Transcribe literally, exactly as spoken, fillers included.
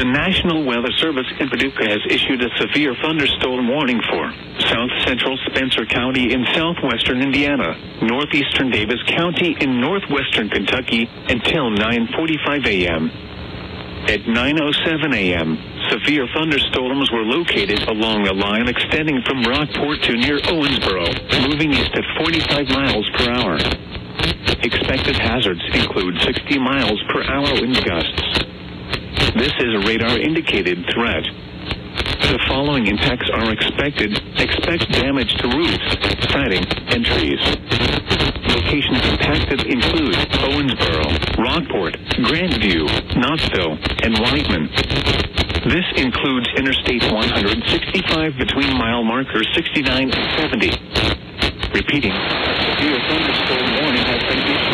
The National Weather Service in Paducah has issued a severe thunderstorm warning for south central Spencer County in southwestern Indiana, northeastern Davis County in northwestern Kentucky until nine forty-five a m At nine oh seven a m, severe thunderstorms were located along a line extending from Rockport to near Owensboro, moving east at forty-five miles per hour. Expected hazards include sixty miles per hour wind gusts. This is a radar-indicated threat. The following impacts are expected. Expect damage to roofs, siding, and trees. Locations impacted include Owensboro, Rockport, Grandview, Knoxville, and Whiteman. This includes Interstate one sixty-five between mile markers sixty-nine and seventy. Repeating, a severe thunderstorm warning has been issued.